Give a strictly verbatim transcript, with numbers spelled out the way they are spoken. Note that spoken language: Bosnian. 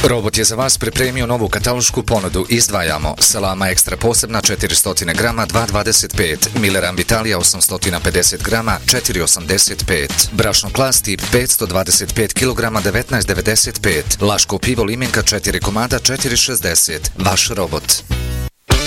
Robot je za vas pripremio novu katalošku ponudu. Izdvajamo salama ekstra posebna četiristo grama dva dvadeset pet, Miller Vitalija osamsto pedeset grama četiri osamdeset pet, brašno Klas tip petsto dvadeset pet kilograma devetnaest devedeset pet, Laško pivo Limenka četiri komada četiri šezdeset. Vaš robot.